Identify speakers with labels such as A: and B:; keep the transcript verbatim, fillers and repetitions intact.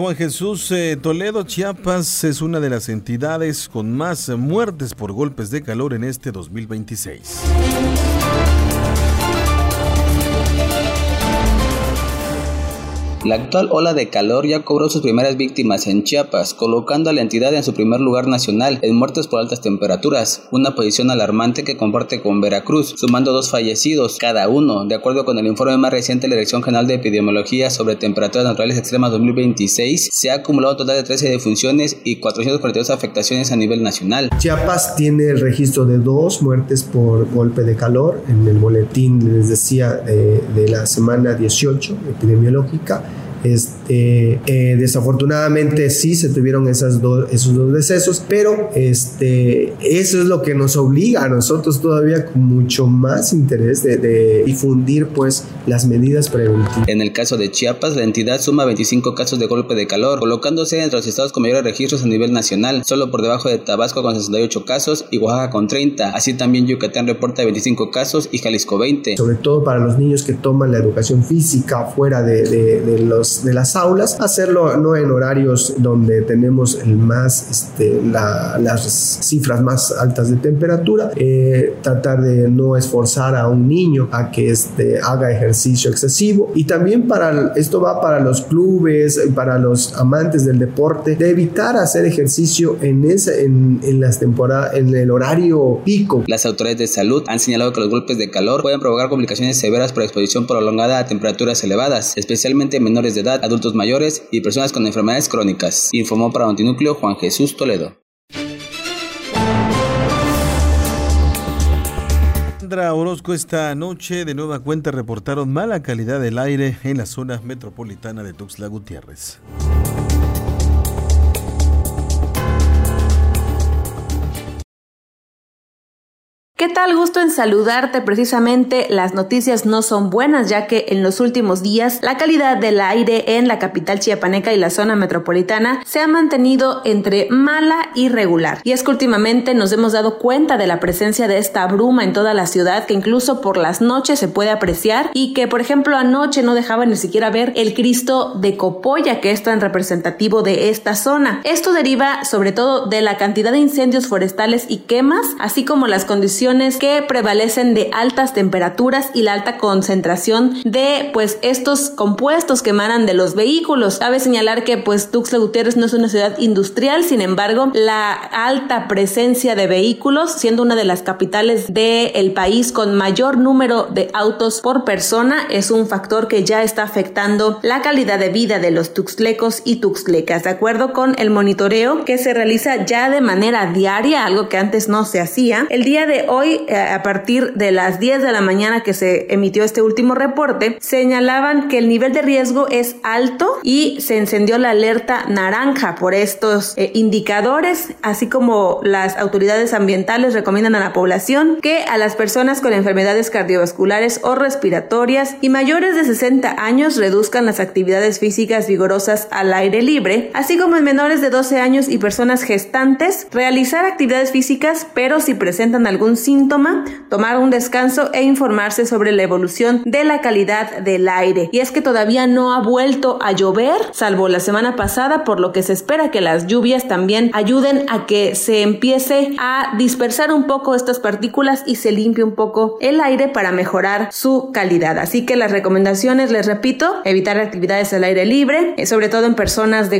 A: Juan Jesús. eh, Toledo, Chiapas es una de las entidades con más muertes por golpes de calor en este dos mil veintiséis.
B: La actual ola de calor ya cobró sus primeras víctimas en Chiapas, colocando a la entidad en su primer lugar nacional en muertes por altas temperaturas, una posición alarmante que comparte con Veracruz, sumando dos fallecidos cada uno. De acuerdo con el informe más reciente de la Dirección General de Epidemiología sobre temperaturas naturales extremas dos mil veintiséis, se ha acumulado un total de trece defunciones y cuatrocientas cuarenta y dos afectaciones a nivel nacional.
C: Chiapas tiene el registro de dos muertes por golpe de calor en el boletín, les decía, de, de la semana dieciocho epidemiológica. Este, eh, desafortunadamente sí se tuvieron esas do, esos dos decesos, pero este, eso es lo que nos obliga a nosotros todavía con mucho más interés de, de difundir pues las medidas preventivas.
B: En el caso de Chiapas, la entidad suma veinticinco casos de golpe de calor, colocándose entre los estados con mayores registros a nivel nacional, solo por debajo de Tabasco con sesenta y ocho casos y Oaxaca con treinta, así también Yucatán reporta veinticinco casos y Jalisco veinte.
C: Sobre todo para los niños que toman la educación física fuera de, de, de los de las aulas, hacerlo no en horarios donde tenemos el más este, la, las cifras más altas de temperatura, eh, tratar de no esforzar a un niño a que este, haga ejercicio excesivo, y también para esto va para los clubes, para los amantes del deporte, de evitar hacer ejercicio en ese en, en las temporadas en el horario pico.
B: Las autoridades de salud han señalado que los golpes de calor pueden provocar complicaciones severas por exposición prolongada a temperaturas elevadas, especialmente en menores de edad, adultos mayores y personas con enfermedades crónicas. Informó para Notinúcleo Juan Jesús Toledo.
A: Sandra Orozco, esta noche de nueva cuenta reportaron mala calidad del aire en la zona metropolitana de Tuxtla Gutiérrez.
D: ¿Qué tal? Gusto en saludarte. Precisamente las noticias no son buenas, ya que en los últimos días la calidad del aire en la capital chiapaneca y la zona metropolitana se ha mantenido entre mala y regular. Y es que últimamente nos hemos dado cuenta de la presencia de esta bruma en toda la ciudad, que incluso por las noches se puede apreciar, y que por ejemplo anoche no dejaba ni siquiera ver el Cristo de Copolla, que es tan representativo de esta zona. Esto deriva sobre todo de la cantidad de incendios forestales y quemas, así como las condiciones que prevalecen de altas temperaturas y la alta concentración de pues estos compuestos que emanan de los vehículos. Cabe señalar que pues Tuxtla Gutiérrez no es una ciudad industrial, sin embargo la alta presencia de vehículos, siendo una de las capitales del país con mayor número de autos por persona, es un factor que ya está afectando la calidad de vida de los tuxtlecos y tuxtlecas. De acuerdo con el monitoreo que se realiza ya de manera diaria, algo que antes no se hacía, el día de hoy Hoy, a partir de las diez de la mañana que se emitió este último reporte, señalaban que el nivel de riesgo es alto y se encendió la alerta naranja por estos eh, indicadores, así como las autoridades ambientales recomiendan a la población que a las personas con enfermedades cardiovasculares o respiratorias y mayores de sesenta años reduzcan las actividades físicas vigorosas al aire libre, así como en menores de doce años y personas gestantes realizar actividades físicas, pero si presentan algún síntoma, tomar un descanso e informarse sobre la evolución de la calidad del aire. Y es que todavía no ha vuelto a llover, salvo la semana pasada, por lo que se espera que las lluvias también ayuden a que se empiece a dispersar un poco estas partículas y se limpie un poco el aire para mejorar su calidad. Así que las recomendaciones, les repito, evitar actividades al aire libre, sobre todo en personas de